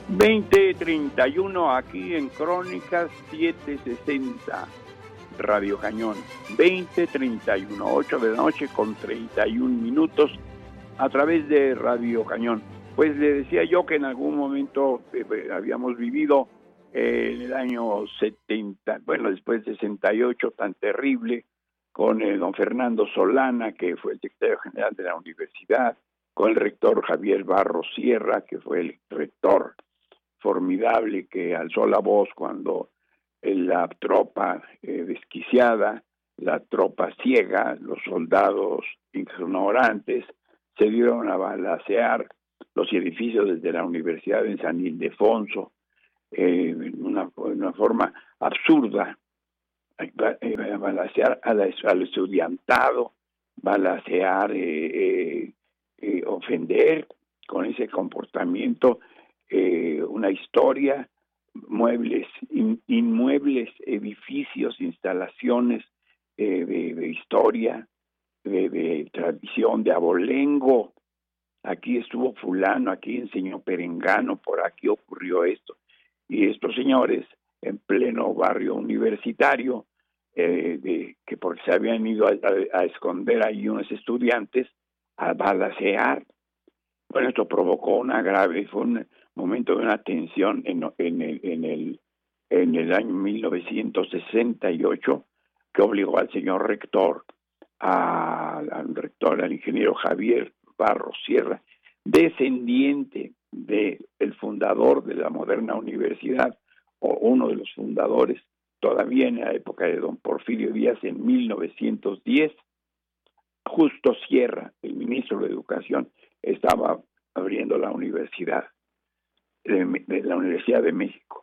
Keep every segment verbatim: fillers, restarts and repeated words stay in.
veinte treinta y uno aquí en Crónicas setecientos sesenta, Radio Cañón. veinte treinta y uno, ocho de la noche con treinta y un minutos a través de Radio Cañón. Pues le decía yo que en algún momento eh, habíamos vivido eh, en el año setenta, bueno, después de sesenta y ocho, tan terrible, con eh, don Fernando Solana, que fue el secretario general de la universidad, con el rector Javier Barros Sierra, que fue el rector formidable que alzó la voz cuando la tropa eh, desquiciada, la tropa ciega, los soldados ignorantes, se dieron a balacear los edificios desde la universidad en San Ildefonso, eh, en una, una forma absurda, eh, balacear a la, al estudiantado, balacear, eh, eh, eh, ofender con ese comportamiento, eh, una historia, muebles, in, inmuebles, edificios, instalaciones eh, de, de historia, de, de tradición, de abolengo. Aquí estuvo fulano, aquí enseñó perengano, por aquí ocurrió esto. Y estos señores, en pleno barrio universitario, eh, de, que porque se habían ido a, a, a esconder ahí unos estudiantes, a balacear. Bueno, esto provocó una grave, fue un momento de una tensión en, en, el, en, el, en el año mil novecientos sesenta y ocho, que obligó al señor rector, a, al rector, al ingeniero Javier Barros Sierra, descendiente del fundador de la moderna universidad, o uno de los fundadores, todavía en la época de don Porfirio Díaz, en mil novecientos diez, Justo Sierra, el ministro de Educación, estaba abriendo la universidad, de, de la Universidad de México.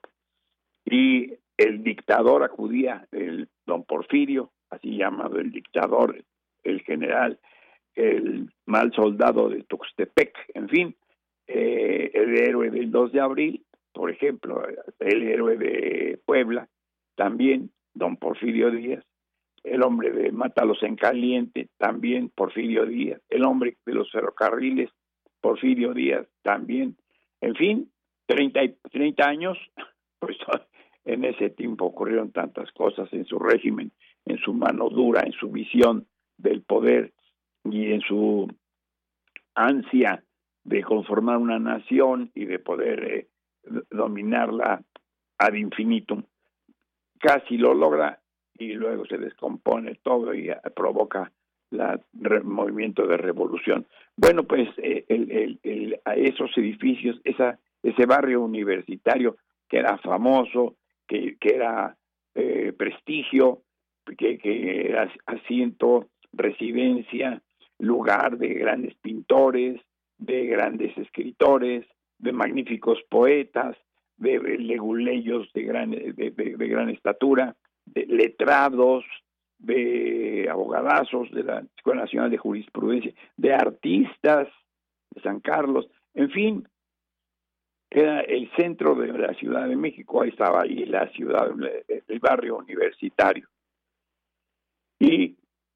Y el dictador acudía, el don Porfirio, así llamado el dictador, el general, el mal soldado de Tuxtepec, en fin, eh, el héroe del dos de abril, por ejemplo, el héroe de Puebla, también don Porfirio Díaz, el hombre de Mátalos en Caliente, también Porfirio Díaz, el hombre de los ferrocarriles, Porfirio Díaz, también, en fin, treinta, treinta años, pues en ese tiempo ocurrieron tantas cosas en su régimen, en su mano dura, en su visión del poder y en su ansia de conformar una nación y de poder eh, dominarla ad infinitum. Casi lo logra y luego se descompone todo y provoca la, el movimiento de revolución. Bueno, pues eh, el, el, el, a esos edificios, esa, ese barrio universitario que era famoso, que, que era eh, prestigio, que, que era asiento, residencia, lugar de grandes pintores, de grandes escritores, de magníficos poetas, de leguleyos de gran, de, de, de gran estatura, de letrados, de abogadazos de la Escuela Nacional de Jurisprudencia, de artistas de San Carlos, en fin, era el centro de la Ciudad de México, ahí estaba ahí la ciudad, el barrio universitario. Y,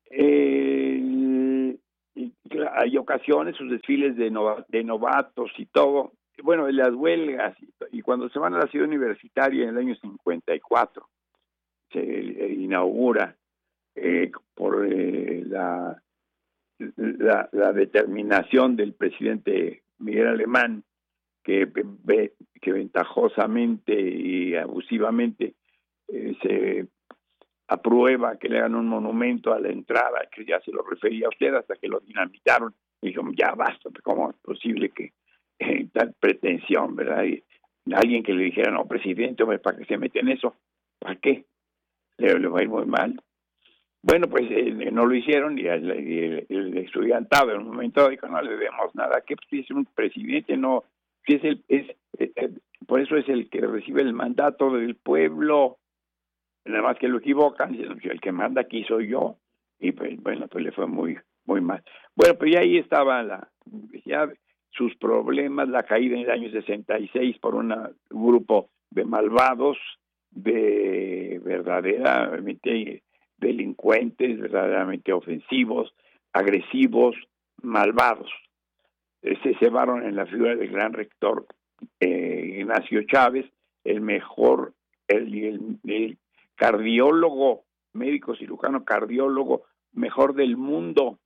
eh, y hay ocasiones, sus desfiles de, nova, de novatos y todo, bueno, las huelgas, y, y cuando se van a la ciudad universitaria en el año cincuenta y cuatro, se inaugura eh, por eh, la, la, la determinación del presidente Miguel Alemán, que, que ventajosamente y abusivamente eh, se aprueba que le hagan un monumento a la entrada, que ya se lo refería a usted, hasta que lo dinamitaron, y dijo, ya basta, ¿cómo es posible que eh, tal pretensión, verdad? Y alguien que le dijera, no, presidente, hombre, ¿para qué se mete en eso? ¿Para qué? Le, le va a ir muy mal. Bueno, pues eh, no lo hicieron, y el, el, el estudiantado en un momento dijo, no le debemos nada, que pues, es un presidente, no, que es el, es, eh, eh, por eso es el que recibe el mandato del pueblo, nada más que lo equivocan, dicen, el que manda aquí soy yo, y pues bueno, pues le fue muy, muy mal. Bueno, pues ya ahí estaba la, ya sus problemas, la caída en el año sesenta y seis por una, un grupo de malvados, de verdaderamente delincuentes, verdaderamente ofensivos, agresivos, malvados. Se cebaron en la figura del gran rector eh, Ignacio Chávez, el mejor, el, el, el cardiólogo, médico cirujano cardiólogo mejor del mundo,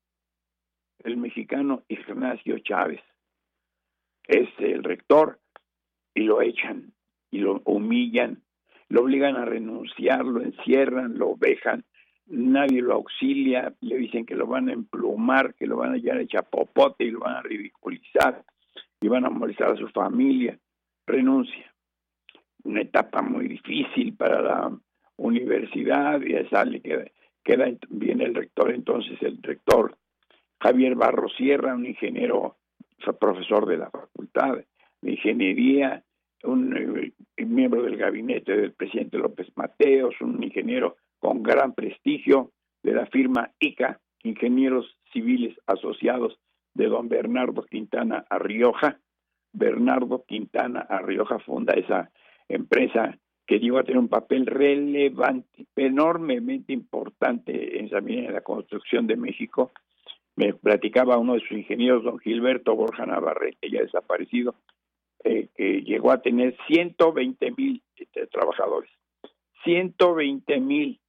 el mexicano Ignacio Chávez. Es el rector y lo echan y lo humillan, lo obligan a renunciar, lo encierran, lo vejan, nadie lo auxilia, le dicen que lo van a emplumar, que lo van a llevar a chapopote y lo van a ridiculizar y van a molestar a su familia. Renuncia. Una etapa muy difícil para la universidad, y sale, queda, queda bien el rector, entonces el rector Javier Barros Sierra, un ingeniero, profesor de la Facultad de Ingeniería, un eh, miembro del gabinete del presidente López Mateos, un ingeniero con gran prestigio de la firma I C A, Ingenieros Civiles Asociados, de don Bernardo Quintana Arrioja. Bernardo Quintana Arrioja funda esa empresa que llegó a tener un papel relevante, enormemente importante en, también en la construcción de México. Me platicaba uno de sus ingenieros, don Gilberto Borja Navarrete, ya desaparecido, eh, que llegó a tener ciento veinte mil este, trabajadores. ciento veinte mil.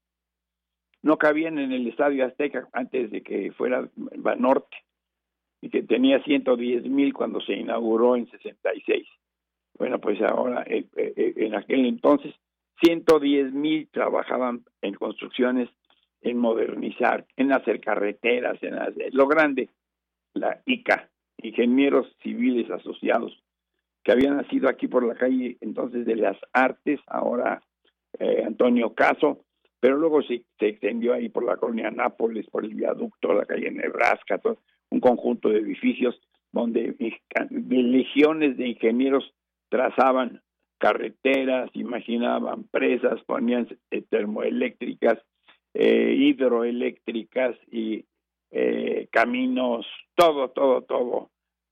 No cabían en el Estadio Azteca antes de que fuera Banorte, y que tenía ciento diez mil cuando se inauguró en sesenta y seis. Bueno, pues ahora, eh, eh, en aquel entonces, ciento diez mil trabajaban en construcciones, en modernizar, en hacer carreteras, en hacer lo grande. La I C A, Ingenieros Civiles Asociados, que habían nacido aquí por la calle entonces de las Artes, ahora eh, Antonio Caso, pero luego se, se extendió ahí por la colonia Nápoles, por el viaducto, la calle Nebraska, todo, un conjunto de edificios donde de legiones de ingenieros trazaban carreteras, imaginaban presas, ponían eh, termoeléctricas, eh, hidroeléctricas y eh, caminos, todo, todo, todo,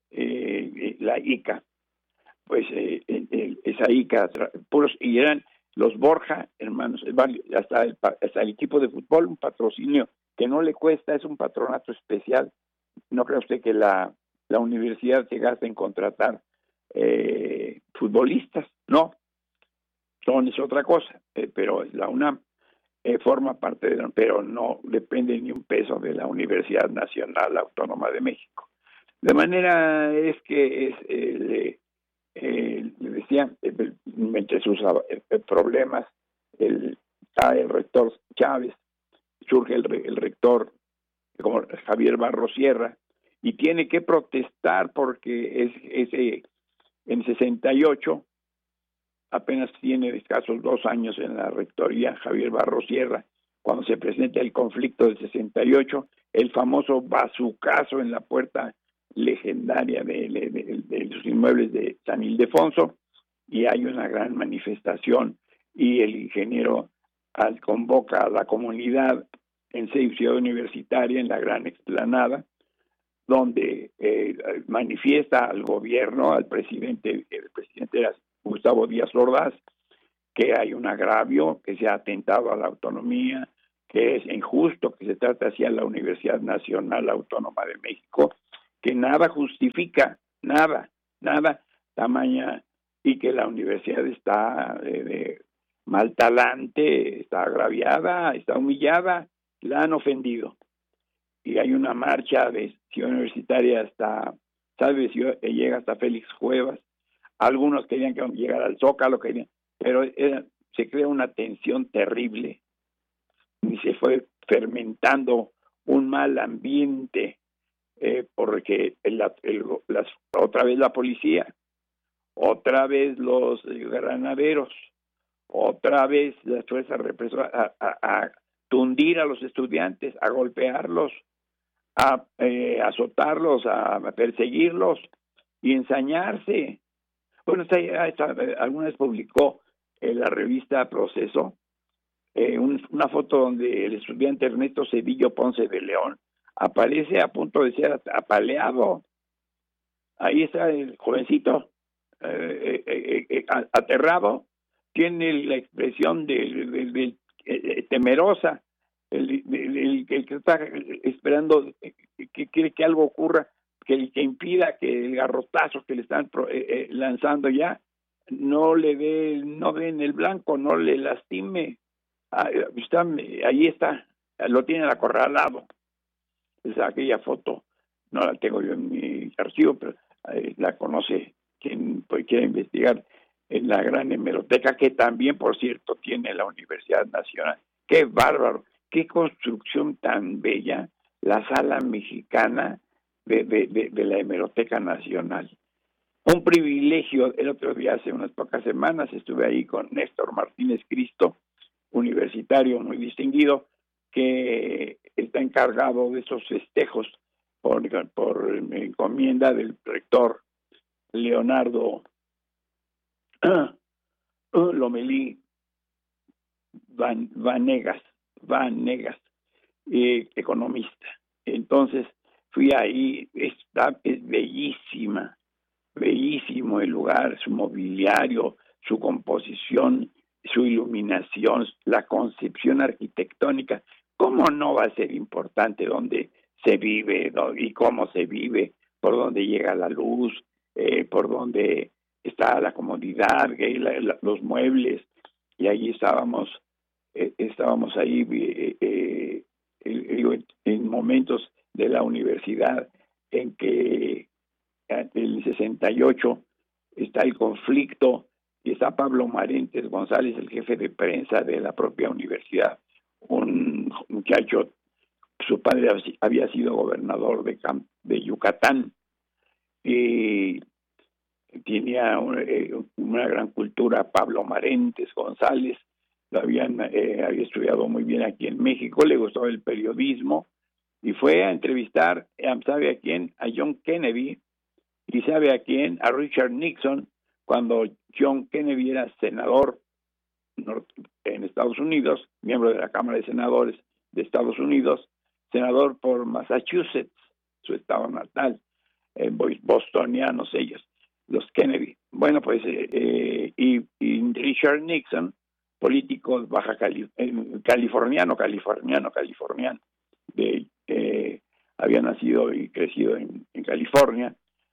eh, la I C A. Pues eh, eh, esa I C A, puros, y eran los Borja hermanos, hasta el, hasta el equipo de fútbol, un patrocinio que no le cuesta, es un patronato especial. No cree usted que la, la universidad se gasta en contratar eh, futbolistas, no, son es otra cosa, eh, pero la UNAM eh, forma parte de la, pero no depende ni un peso de la Universidad Nacional Autónoma de México. De manera es que es eh, eh, le decía, eh, entre sus eh, problemas, el, está el rector Chávez, surge el, el rector como Javier Barros Sierra, y tiene que protestar porque es ese en sesenta y ocho, apenas tiene escasos dos años en la rectoría Javier Barros Sierra, cuando se presenta el conflicto del sesenta y ocho, el famoso bazucazo en la puerta legendaria de, de, de, de los inmuebles de San Ildefonso, y hay una gran manifestación, y el ingeniero al, convoca a la comunidad en Ciudad Universitaria, en la gran explanada, donde eh, manifiesta al gobierno, al presidente, el presidente era Gustavo Díaz Ordaz, que hay un agravio, que se ha atentado a la autonomía, que es injusto, que se trata así a la Universidad Nacional Autónoma de México, que nada justifica, nada, nada, tamaña, y que la universidad está eh, de mal talante, está agraviada, está humillada, la han ofendido. Y hay una marcha de Ciudad Universitaria hasta, ¿sabes? Llega hasta Félix Cuevas. Algunos querían que llegara al Zócalo, querían, pero era, se crea una tensión terrible y se fue fermentando un mal ambiente, eh, porque el, el, las, otra vez la policía, otra vez los granaderos, otra vez las fuerzas represoras a, a, a tundir a los estudiantes, a golpearlos, a eh, azotarlos, a perseguirlos y ensañarse. Bueno, esta, esta, alguna vez publicó en la revista Proceso eh, un, una foto donde el estudiante Ernesto Cedillo Ponce de León aparece a punto de ser apaleado. Ahí está el jovencito, eh, eh, eh, aterrado, tiene la expresión del de, de, de, temerosa, el, el, el, el que está esperando, que quiere que algo ocurra, que, que impida que el garrotazo que le están eh, eh, lanzando ya no le dé, no dé en el blanco, no le lastime. Ah, está, ahí está, lo tiene acorralado. Es aquella foto, no la tengo yo en mi archivo, pero eh, la conoce quien pues, quiera investigar en la gran hemeroteca, que también, por cierto, tiene la Universidad Nacional. ¡Qué bárbaro! ¡Qué construcción tan bella! La sala mexicana de, de, de, de la Hemeroteca Nacional. Un privilegio. El otro día, hace unas pocas semanas, estuve ahí con Néstor Martínez Cristo, universitario muy distinguido, que está encargado de esos festejos por, por encomienda del rector Leonardo Lomelí Van, Vanegas, Vanegas, eh, economista. Entonces fui ahí, está, es bellísima, bellísimo el lugar, su mobiliario, su composición, su iluminación, la concepción arquitectónica. ¿Cómo no va a ser importante dónde se vive y cómo se vive, por dónde llega la luz, eh, por dónde está la comodidad, la, la, los muebles? Y ahí estábamos, eh, estábamos ahí eh, eh, eh, en momentos de la universidad en que en el sesenta y ocho está el conflicto y está Pablo Marentes González, el jefe de prensa de la propia universidad, un muchacho, su padre había sido gobernador de, Camp, de Yucatán y tenía una, una gran cultura. Pablo Marentes González lo habían eh, había estudiado muy bien aquí en México, le gustó el periodismo y fue a entrevistar, ¿sabe a quién? A John Kennedy. ¿Y sabe a quién? A Richard Nixon, cuando John Kennedy era senador en Estados Unidos, miembro de la Cámara de Senadores de Estados Unidos, senador por Massachusetts, su estado natal, eh, bostonianos ellos, los Kennedy. Bueno, pues, eh, y, y Richard Nixon, político baja Cali, eh, californiano, californiano, californiano, de, eh, había nacido y crecido en, en California,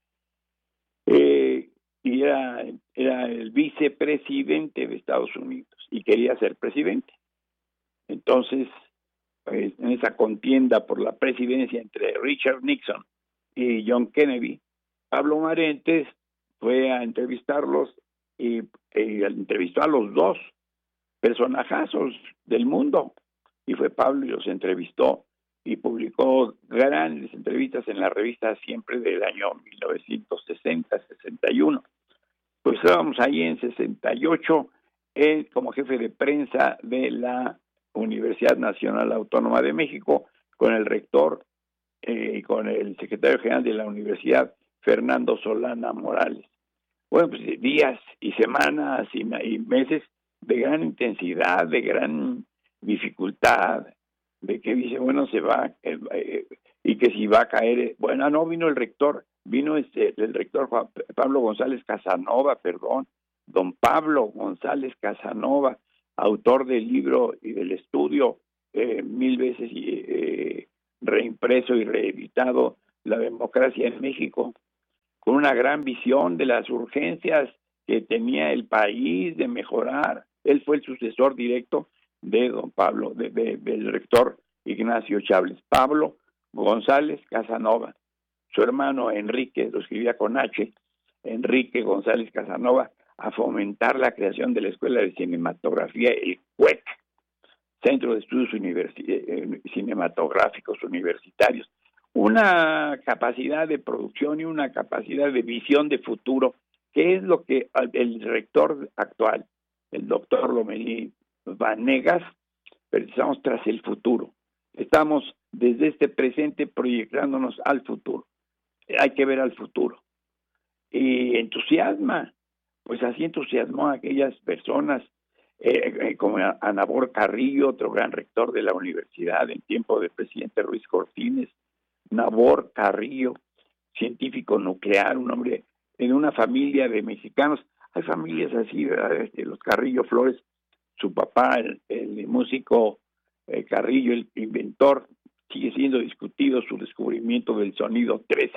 Eh, y era, era el vicepresidente de Estados Unidos y quería ser presidente. Entonces, pues, en esa contienda por la presidencia entre Richard Nixon y John Kennedy, Pablo Marentes fue a entrevistarlos y, y entrevistó a los dos personajazos del mundo, y fue Pablo y los entrevistó y publicó grandes entrevistas en la revista Siempre del año mil novecientos sesenta sesenta y uno. Pues estábamos ahí en sesenta y ocho, él como jefe de prensa de la Universidad Nacional Autónoma de México, con el rector eh, y con el secretario general de la universidad, Fernando Solana Morales. Bueno, pues días y semanas y, y meses de gran intensidad, de gran dificultad, de que dice, bueno, se va, eh, eh, y que si va a caer, eh, bueno, no vino el rector, vino este el rector Juan, Pablo González Casanova, perdón, don Pablo González Casanova, autor del libro y del estudio eh, mil veces eh, reimpreso y reeditado, La democracia en México, con una gran visión de las urgencias que tenía el país de mejorar. Él fue el sucesor directo de don Pablo, de, de, del rector Ignacio Chávez. Pablo González Casanova, su hermano Enrique, lo escribía con H, Enrique González Casanova, a fomentar la creación de la Escuela de Cinematografía, el C U E C, Centro de Estudios Universi- eh, Cinematográficos Universitarios. Una capacidad de producción y una capacidad de visión de futuro, que es lo que el rector actual, el doctor Lomelí Vanegas, pensamos tras el futuro. Estamos desde este presente proyectándonos al futuro. Hay que ver al futuro. Y entusiasma, pues así entusiasmó a aquellas personas, eh, eh, como a, a Nabor Carrillo, otro gran rector de la universidad en tiempo del presidente Ruiz Cortines. Nabor Carrillo, científico nuclear, un hombre en una familia de mexicanos. Hay familias así, ¿verdad? Este, los Carrillo Flores, su papá, el, el músico eh, Carrillo, el inventor, sigue siendo discutido su descubrimiento del sonido trece,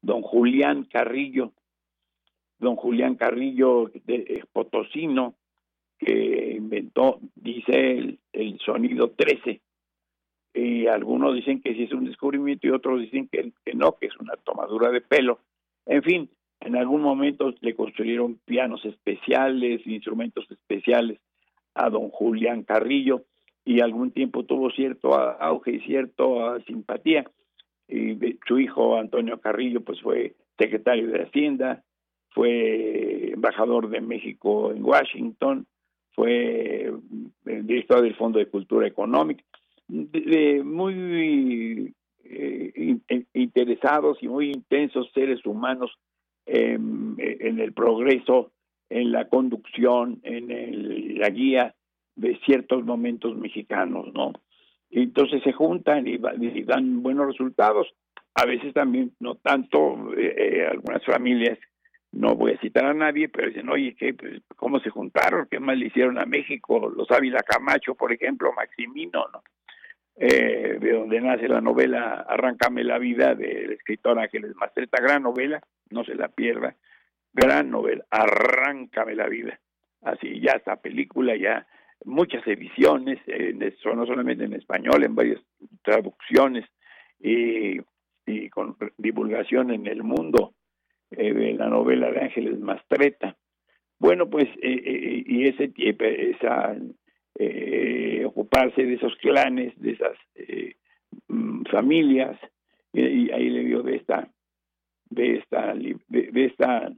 don Julián Carrillo, don Julián Carrillo de, de potosino, que inventó, dice, el, el sonido trece. Y algunos dicen que sí es un descubrimiento y otros dicen que, que no, que es una tomadura de pelo. En fin, en algún momento le construyeron pianos especiales, instrumentos especiales a don Julián Carrillo, y algún tiempo tuvo cierto auge y cierta simpatía. Y su hijo Antonio Carrillo pues fue secretario de Hacienda, fue embajador de México en Washington, fue director del Fondo de Cultura Económica, de, de muy eh, in, interesados y muy intensos seres humanos eh, en el progreso, en la conducción, en el, la guía de ciertos momentos mexicanos, ¿no? Y entonces se juntan y, y dan buenos resultados. A veces también no tanto, eh, eh, algunas familias, no voy a citar a nadie, pero dicen, oye, ¿qué, pues, ¿cómo se juntaron? ¿Qué mal le hicieron a México? Los Ávila Camacho, por ejemplo, Maximino, ¿no? Eh, de donde nace la novela Arráncame la vida, del escritor Ángeles Mastretta, gran novela, no se la pierda, gran novela, Arráncame la vida. Así ya está película, ya muchas ediciones, eh, no solamente en español, en varias traducciones y, y con divulgación en el mundo eh, de la novela de Ángeles Mastretta. Bueno, pues, eh, eh, y ese esa eh, ocuparse de esos clanes, de esas eh, familias, y, y ahí le dio de esta, de esta, de, de esta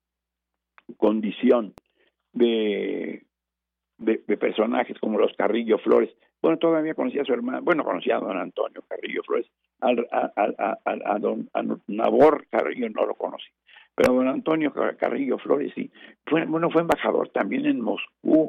condición de De, de personajes como los Carrillo Flores. Bueno, todavía conocía a su hermano, bueno, conocía a don Antonio Carrillo Flores, al, a, a, a, a don a Nabor Carrillo no lo conocí, pero don Antonio Carrillo Flores sí, fue, bueno, fue embajador también en Moscú.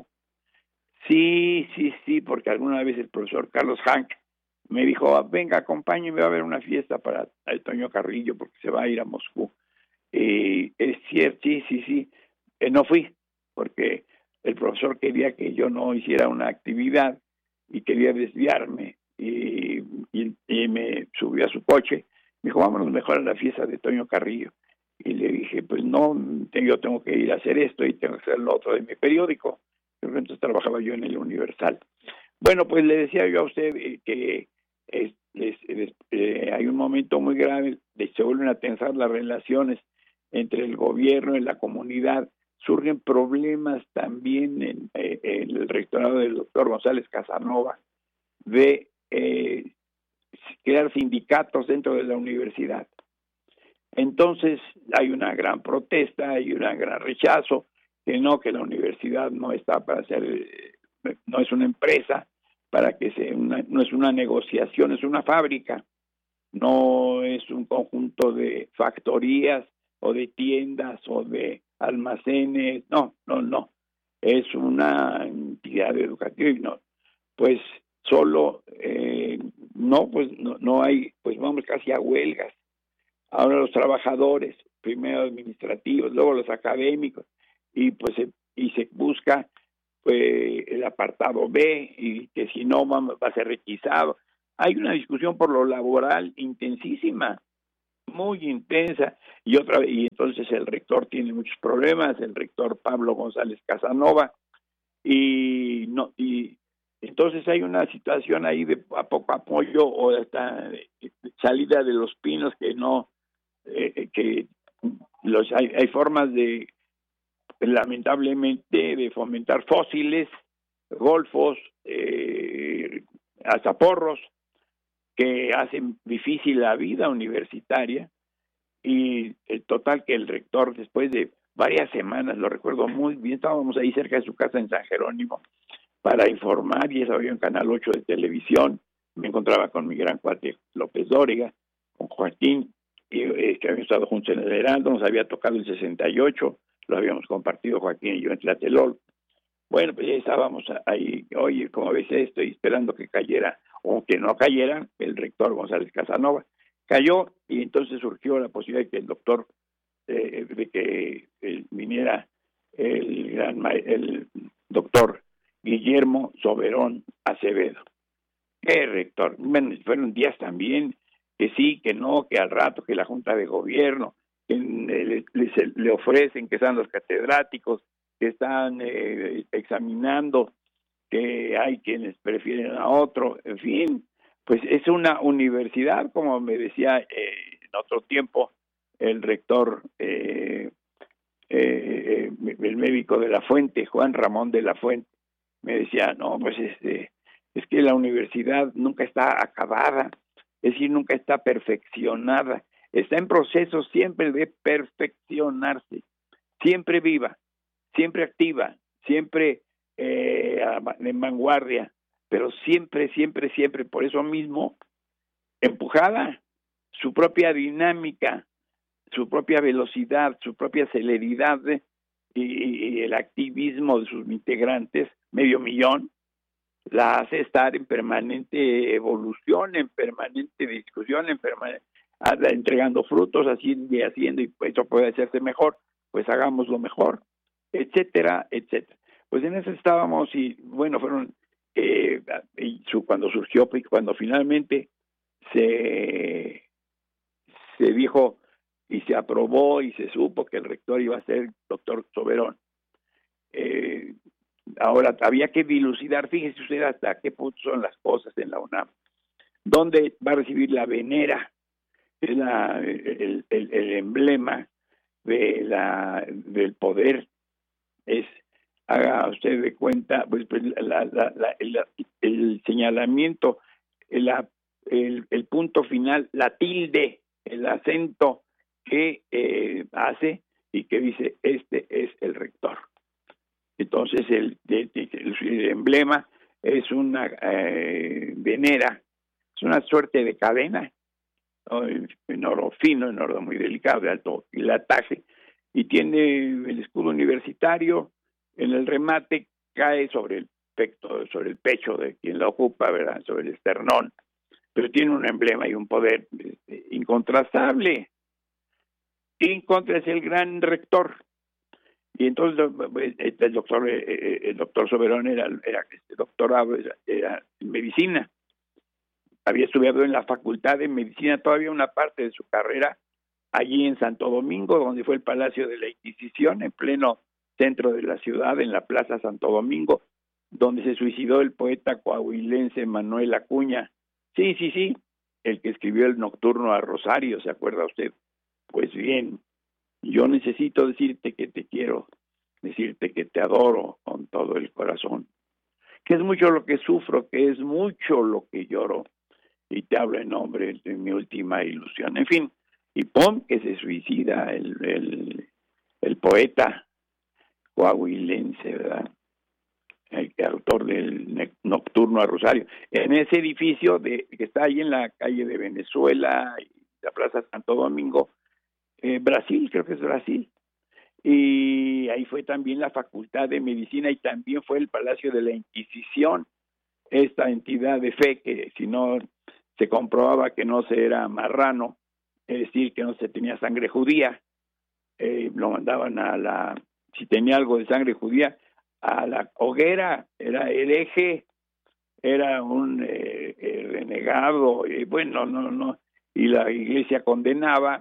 Sí, sí, sí, porque alguna vez el profesor Carlos Hank me dijo, venga, acompáñeme, va a haber una fiesta para Antonio Carrillo porque se va a ir a Moscú. Eh, es cierto, sí, sí, sí, eh, no fui, porque el profesor quería que yo no hiciera una actividad y quería desviarme y, y, y me subió a su coche. Me dijo, vámonos mejor a la fiesta de Toño Carrillo. Y le dije, pues no, yo tengo que ir a hacer esto y tengo que hacer lo otro de mi periódico. Entonces trabajaba yo en el Universal. Bueno, pues le decía yo a usted eh, que es, es, es, eh, hay un momento muy grave de que se vuelven a tensar las relaciones entre el gobierno y la comunidad. Surgen problemas también en, eh, en el rectorado del doctor González Casanova de eh, crear sindicatos dentro de la universidad. Entonces hay una gran protesta, hay un gran rechazo, que no, que la universidad no está para ser, eh, no es una empresa, para que se, una, no es una negociación, es una fábrica, no es un conjunto de factorías o de tiendas o de almacenes, no, no, no, es una entidad educativa y no, pues solo, eh, no, pues no, no hay, pues vamos casi a huelgas. Ahora los trabajadores, primero administrativos, luego los académicos, y pues se, y se busca pues, el apartado B, y que si no va, va a ser requisado. Hay una discusión por lo laboral intensísima, muy intensa, y otra y entonces el rector tiene muchos problemas, el rector Pablo González Casanova, y no y entonces hay una situación ahí de a poco apoyo o hasta salida de los pinos que no eh, que los hay, hay formas de lamentablemente de fomentar fósiles, golfos, eh, hasta porros, que hacen difícil la vida universitaria. Y el total que el rector, después de varias semanas, lo recuerdo muy bien, estábamos ahí cerca de su casa en San Jerónimo para informar, y eso había un canal ocho de televisión, me encontraba con mi gran cuate López Dóriga, con Joaquín, y, eh, que habíamos estado juntos en el Heraldo, nos había tocado el sesenta y ocho, lo habíamos compartido Joaquín y yo en Tlatelolco. Bueno, pues ya estábamos ahí, oye, ¿cómo ves esto? Y esperando que cayera, o que no cayera, el rector González Casanova. Cayó, y entonces surgió la posibilidad de que el doctor, eh, de que eh, viniera el gran el doctor Guillermo Soberón Acevedo. ¿Qué rector? Bueno, fueron días también que sí, que no, que al rato, que la Junta de Gobierno, que le, le, le ofrecen, que están los catedráticos, que están eh, examinando, que hay quienes prefieren a otro, en fin, pues es una universidad, como me decía eh, en otro tiempo el rector, eh, eh, el médico de la Fuente, Juan Ramón de la Fuente, me decía, no, pues este, es que la universidad nunca está acabada, es decir, nunca está perfeccionada, está en proceso siempre de perfeccionarse, siempre viva, siempre activa, siempre eh, en vanguardia, pero siempre, siempre, siempre, por eso mismo, empujada, su propia dinámica, su propia velocidad, su propia celeridad ¿eh? y, y el activismo de sus integrantes, medio millón, la hace estar en permanente evolución, en permanente discusión, en permanente entregando frutos, haciendo y haciendo, y eso puede hacerse mejor, pues hagámoslo mejor, etcétera, etcétera. Pues en eso estábamos y bueno, fueron eh, y su, cuando surgió, cuando finalmente se, se dijo y se aprobó y se supo que el rector iba a ser el doctor Soberón. Eh, ahora había que dilucidar, fíjese usted hasta qué punto son las cosas en la UNAM. ¿Dónde va a recibir la venera? Es la, el, el, el emblema de la, del poder. Es, haga usted de cuenta, pues, pues la, la, la, el, el señalamiento, la, el, el punto final, la tilde, el acento que eh, hace y que dice, este es el rector. Entonces el, el, el, el emblema es una eh, venera, es una suerte de cadena, ¿no? En oro fino, en oro muy delicado, de alto hilataje, y tiene el escudo universitario, en el remate cae sobre el pecho, sobre el pecho de quien la ocupa, ¿verdad? Sobre el esternón, pero tiene un emblema y un poder este, incontrastable. Incontra es el gran rector. Y entonces el doctor el doctor Soberón era, era doctorado era en medicina, había estudiado en la Facultad de Medicina todavía una parte de su carrera allí en Santo Domingo, donde fue el Palacio de la Inquisición, en pleno centro de la ciudad, en la Plaza Santo Domingo, donde se suicidó el poeta coahuilense Manuel Acuña. Sí, sí, sí, el que escribió el Nocturno a Rosario, ¿se acuerda usted? Pues bien, yo necesito decirte que te quiero, decirte que te adoro con todo el corazón, que es mucho lo que sufro, que es mucho lo que lloro, y te hablo en nombre de mi última ilusión. En fin, y pum, que se suicida el, el, el poeta coahuilense, ¿verdad? El autor del Nocturno a Rosario, en ese edificio de, que está ahí en la calle de Venezuela y la Plaza Santo Domingo, eh, Brasil, creo que es Brasil, y ahí fue también la Facultad de Medicina y también fue el Palacio de la Inquisición, esta entidad de fe que si no se comprobaba que no se era marrano, es decir, que no se tenía sangre judía, eh, lo mandaban a la, si tenía algo de sangre judía, a la hoguera, era hereje, era un eh, eh, renegado, y bueno, no, no, y la iglesia condenaba,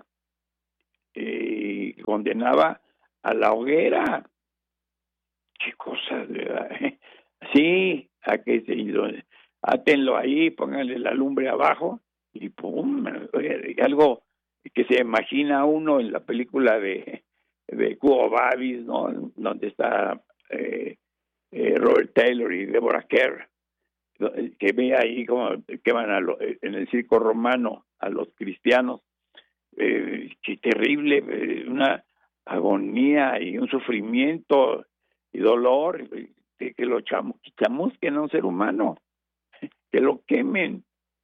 eh, condenaba a la hoguera. Qué cosas, ¿verdad? Sí, a que se átenlo ahí, pónganle la lumbre abajo y pum, algo que se imagina uno en la película de de Quo Vadis, ¿no? Donde está eh, eh, Robert Taylor y Deborah Kerr, que ve ahí como que van a lo, en el circo romano a los cristianos, eh, qué terrible, eh, una agonía y un sufrimiento y dolor, que, que lo chamusquen a un ser humano, que lo quemen.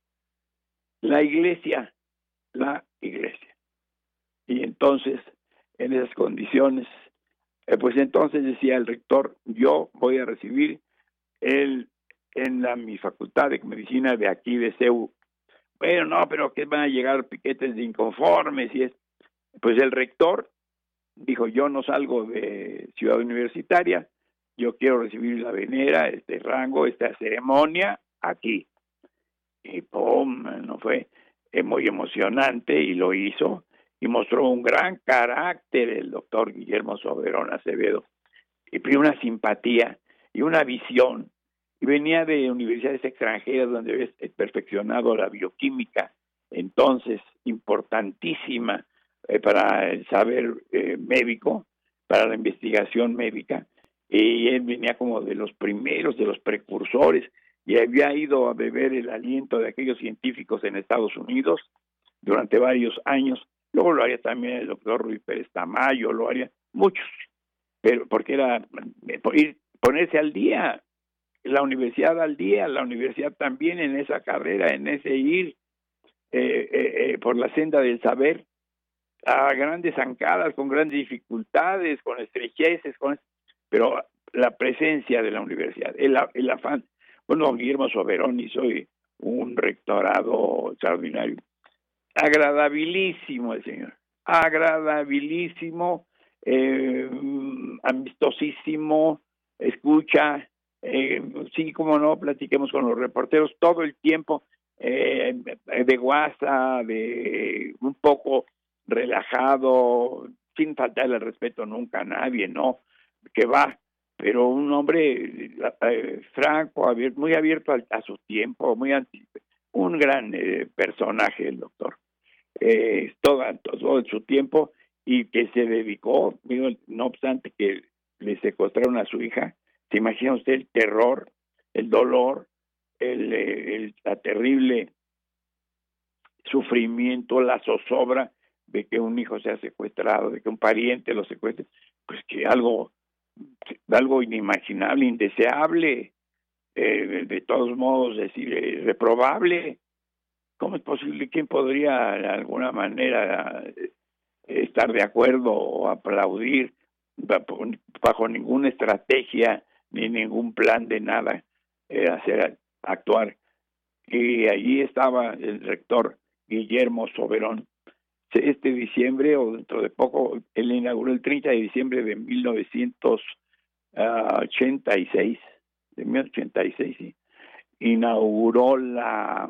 La iglesia, la iglesia. Y entonces, en esas condiciones, eh, pues entonces decía el rector, yo voy a recibir el, en la, mi facultad de medicina de aquí de C E U. Bueno, no, pero que van a llegar piquetes de inconformes y es. Pues el rector dijo, yo no salgo de Ciudad Universitaria, yo quiero recibir la venera, este rango, esta ceremonia aquí. Y pum, no fue. eh, muy emocionante y lo hizo, y mostró un gran carácter el doctor Guillermo Soberón Acevedo, y una simpatía y una visión, y venía de universidades extranjeras donde había perfeccionado la bioquímica, entonces importantísima eh, para el saber eh, médico, para la investigación médica, y él venía como de los primeros, de los precursores, y había ido a beber el aliento de aquellos científicos en Estados Unidos durante varios años. Luego lo haría también el doctor Ruy Pérez Tamayo, lo haría muchos, pero porque era ir, ponerse al día, la universidad al día, la universidad también en esa carrera, en ese ir eh, eh, eh, por la senda del saber, a grandes zancadas, con grandes dificultades, con estrecheces, con pero la presencia de la universidad, el, el afán. Bueno, don Guillermo Soberón hizo un rectorado extraordinario, agradabilísimo el señor, agradabilísimo, eh, amistosísimo, escucha, eh, sí, como no, platiquemos con los reporteros todo el tiempo, eh, de guasa, de un poco relajado, sin faltarle el respeto nunca a nadie, ¿no? Que va, pero un hombre eh, franco, abierto, muy abierto a, a su tiempo, muy anti, un gran eh, personaje el doctor, eh, todo, todo en su tiempo, y que se dedicó, digo, no obstante que le secuestraron a su hija. ¿Se imagina usted el terror, el dolor, el, el, la terrible sufrimiento, la zozobra de que un hijo sea secuestrado, de que un pariente lo secuestre? Pues que algo, algo inimaginable, indeseable, eh, de, de todos modos, decir, eh, reprobable. ¿Cómo es posible? ¿Quién podría de alguna manera eh, estar de acuerdo o aplaudir bajo ninguna estrategia ni ningún plan de nada, eh, hacer actuar? Y allí estaba el rector Guillermo Soberón. Este diciembre, o dentro de poco, él inauguró el treinta de diciembre de mil novecientos ochenta y seis, de mil novecientos ochenta y seis, sí, inauguró la,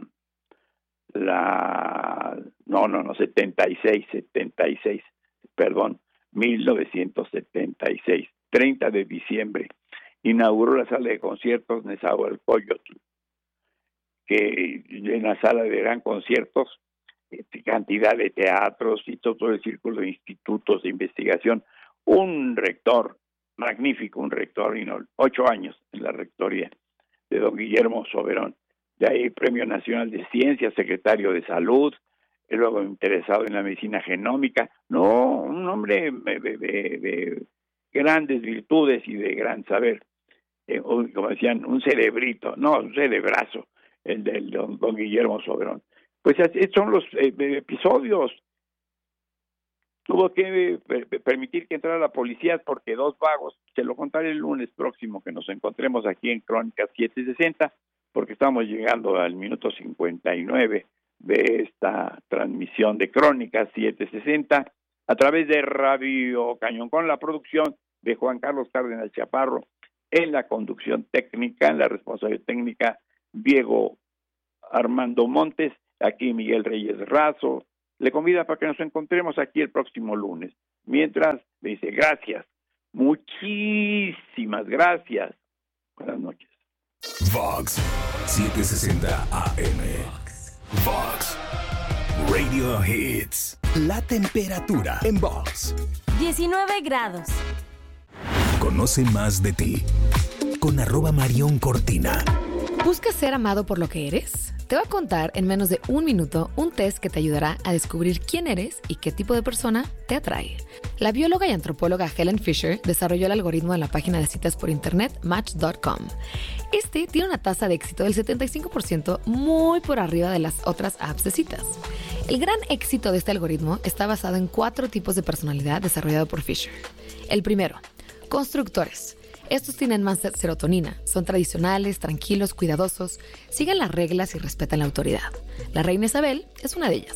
la, no, no, no, setenta y seis, setenta y seis, perdón, mil novecientos setenta y seis, treinta de diciembre, inauguró la sala de conciertos Nezahualcóyotl, que en la sala de gran conciertos, cantidad de teatros y todo el círculo de institutos de investigación, un rector magnífico, un rector, y no, ocho años en la rectoría de don Guillermo Soberón, de ahí Premio Nacional de Ciencias, secretario de Salud, y luego interesado en la medicina genómica, no, un hombre de, de, de grandes virtudes y de gran saber, eh, como decían, un cerebrito, no, un cerebrazo, el del don, don Guillermo Soberón. Pues estos son los eh, episodios. Tuvo que eh, permitir que entrara la policía porque dos vagos, se lo contaré el lunes próximo que nos encontremos aquí en Crónicas setecientos sesenta, porque estamos llegando al minuto cincuenta y nueve de esta transmisión de Crónicas setecientos sesenta a través de Radio Cañón, con la producción de Juan Carlos Cárdenas Chaparro, en la conducción técnica, en la responsabilidad técnica Diego Armando Montes, aquí Miguel Reyes Razo. Le convida para que nos encontremos aquí el próximo lunes. Mientras, le dice gracias, muchísimas gracias. Buenas noches. Vox setecientos sesenta A M. Vox Radio Hits. La temperatura en Vox. diecinueve grados. Conoce más de ti con arroba Marión Cortina. ¿Buscas ser amado por lo que eres? Te voy a contar en menos de un minuto un test que te ayudará a descubrir quién eres y qué tipo de persona te atrae. La bióloga y antropóloga Helen Fisher desarrolló el algoritmo de la página de citas por internet Match punto com. Este tiene una tasa de éxito del setenta y cinco por ciento, muy por arriba de las otras apps de citas. El gran éxito de este algoritmo está basado en cuatro tipos de personalidad desarrollado por Fisher. El primero, constructores. Estos tienen más serotonina, son tradicionales, tranquilos, cuidadosos, siguen las reglas y respetan la autoridad. La reina Isabel es una de ellas.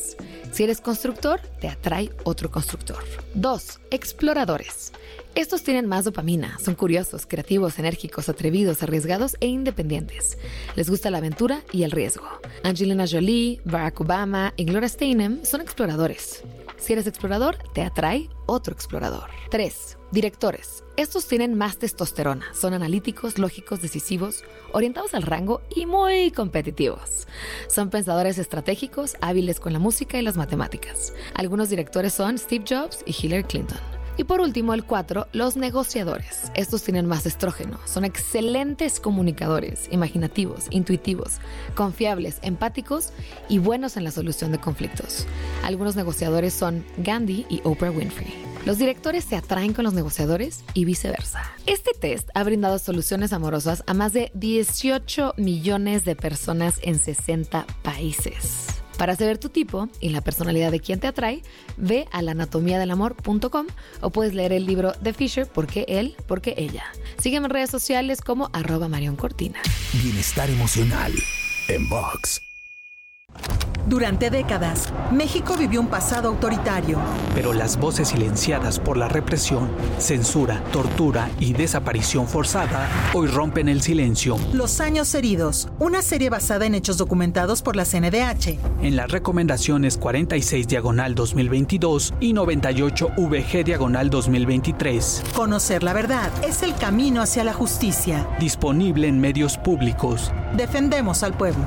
Si eres constructor, te atrae otro constructor. dos. Exploradores. Estos tienen más dopamina, son curiosos, creativos, enérgicos, atrevidos, arriesgados e independientes. Les gusta la aventura y el riesgo. Angelina Jolie, Barack Obama y Gloria Steinem son exploradores. Si eres explorador, te atrae otro explorador. tres. Directores. Estos tienen más testosterona, son analíticos, lógicos, decisivos, orientados al rango y muy competitivos. Son pensadores estratégicos, hábiles con la música y las matemáticas. Algunos directores son Steve Jobs y Hillary Clinton. Y por último, el cuatro, los negociadores. Estos tienen más estrógeno, son excelentes comunicadores, imaginativos, intuitivos, confiables, empáticos y buenos en la solución de conflictos. Algunos negociadores son Gandhi y Oprah Winfrey. Los directores se atraen con los negociadores y viceversa. Este test ha brindado soluciones amorosas a más de dieciocho millones de personas en sesenta países. Para saber tu tipo y la personalidad de quien te atrae, ve a la anatomía del amor punto com o puedes leer el libro de Fisher, ¿Por qué él? ¿Por qué ella? Sígueme en redes sociales como arroba Marion Cortina. Bienestar emocional en Vox. Durante décadas, México vivió un pasado autoritario. Pero las voces silenciadas por la represión, censura, tortura y desaparición forzada hoy rompen el silencio. Los años heridos, una serie basada en hechos documentados por la C N D H. En las recomendaciones cuarenta y seis diagonal dos mil veintidós y noventa y ocho V G diagonal dos mil veintitrés. Conocer la verdad es el camino hacia la justicia. Disponible en medios públicos. Defendemos al pueblo.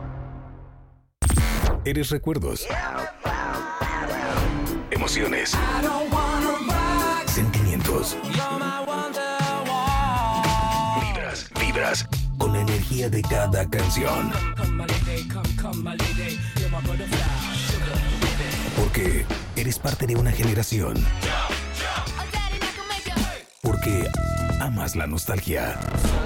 Eres recuerdos, emociones, sentimientos, vibras, vibras con la energía de cada canción. Porque eres parte de una generación. Porque amas la nostalgia.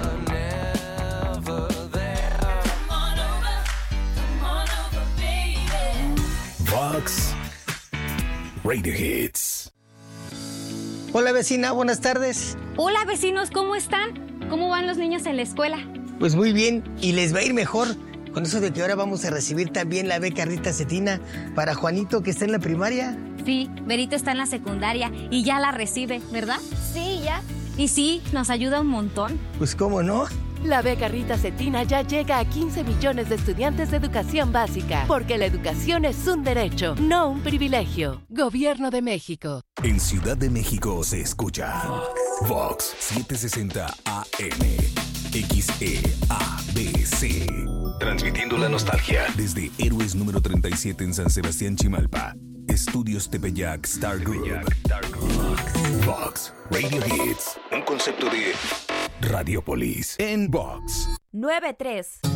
Vox Radio Hits. Hola vecina, buenas tardes. Hola vecinos, ¿cómo están? ¿Cómo van los niños en la escuela? Pues muy bien, y les va a ir mejor con eso de que ahora vamos a recibir también la beca Rita Cetina para Juanito, que está en la primaria. Sí, Berito está en la secundaria y ya la recibe, ¿verdad? Sí, ya. Y sí, nos ayuda un montón. Pues cómo no. La beca Rita Cetina ya llega a quince millones de estudiantes de educación básica, porque la educación es un derecho, no un privilegio. Gobierno de México. En Ciudad de México se escucha Vox setecientos sesenta A M, X E A B C. Transmitiendo la nostalgia desde Héroes número treinta y siete en San Sebastián, Chimalpa. Estudios Tepeyac Star Group. Vox Radio Hits, un concepto de Radiopolis en Vox. nueve tres.